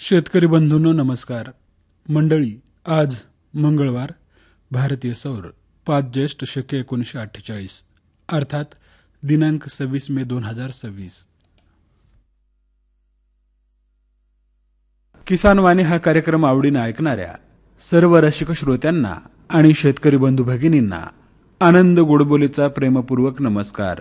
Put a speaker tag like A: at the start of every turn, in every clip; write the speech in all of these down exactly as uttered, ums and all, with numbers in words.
A: शेतकरी बंधूंनो नमस्कार. मंडळी, आज मंगळवार, भारतीय सौर पाच ज्येष्ठ शके एकोणीसशे अठ्ठेचाळीस अर्थात दिनांक सव्वीस मे दोन हजार सव्वीस. किसान वाणी हा कार्यक्रम आवडीने ऐकणाऱ्या सर्व रसिक श्रोत्यांना आणि शेतकरी बंधू भगिनींना आनंद गोडबोलीचा प्रेमपूर्वक नमस्कार.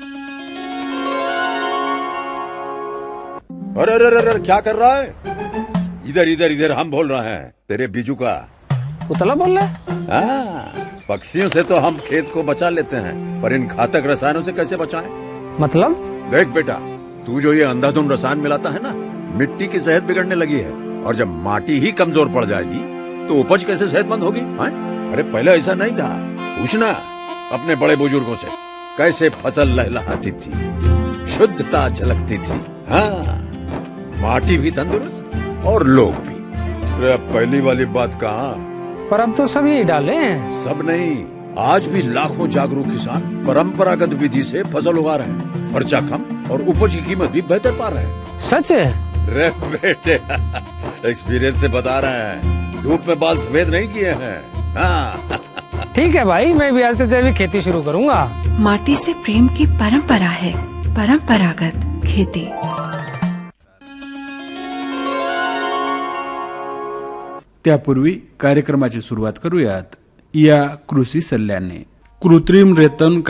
B: अरे अरे अरे अरे, क्या कर रहा है? इधर इधर इधर हम बोल रहे हैं तेरे बीजू का.
C: उतला बोल रहा है?
B: हाँ, पक्षियों से तो हम खेत को बचा लेते हैं, पर इन घातक रसायनों से कैसे बचाएं?
C: मतलब?
B: देख बेटा, तू जो ये अंधाधुंध रसायन मिलाता है ना, मिट्टी की सेहत बिगड़ने लगी है. और जब माटी ही कमजोर पड़ जाएगी तो उपज कैसे सेहतमंद होगी? हाँ? अरे पहले ऐसा नहीं था. पूछना अपने बड़े बुजुर्गों से, कैसे फसल लहलहाती थी, शुद्धता झलकती थी. हाँ, माटी भी तंदुरुस्त और लोग भी. अरे अब पहली वाली बात कहाँ?
C: पर अब तो सभी डाले हैं.
B: सब नहीं, आज भी लाखों जागरूक किसान परंपरागत विधि से फसल उगा रहे हैं. खर्चा कम और उपज की कीमत भी बेहतर पा रहे हैं.
C: सच है?
B: रे बेटे, एक्सपीरियंस से बता रहे हैं. धूप में बाल सफेद नहीं किए हैं. हाँ.
C: ठीक है भाई, मैं भी आज से जैविक खेती शुरू करूंगा.
D: माटी से प्रेम की परंपरा है परंपरागत खेती.
A: त्यापूर्वी कार्यक्रमाची सुरुवात करूयात या कृषी सल्ल्याने. कृत्रिम रेतन